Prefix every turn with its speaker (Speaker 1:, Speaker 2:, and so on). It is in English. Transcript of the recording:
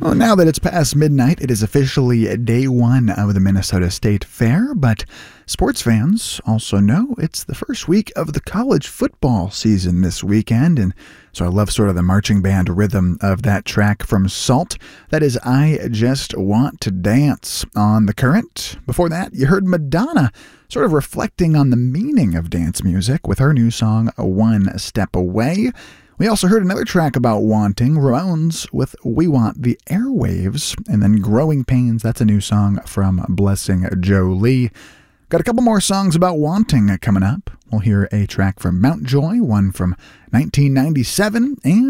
Speaker 1: Well, now that it's past midnight, it is officially day one of the Minnesota State Fair, but sports fans also know it's the first week of the college football season this weekend, and so I love sort of the marching band rhythm of that track from Salt. That is I Just Want to Dance on The Current. Before that, you heard Madonna sort of reflecting on the meaning of dance music with her new song, One Step Away. We also heard another track about wanting, Ramones with We Want the Airwaves, and then Growing Pains, that's a new song from Blessing Jolie. Got a couple more songs about wanting coming up. We'll hear a track from Mountjoy, one from 1997, and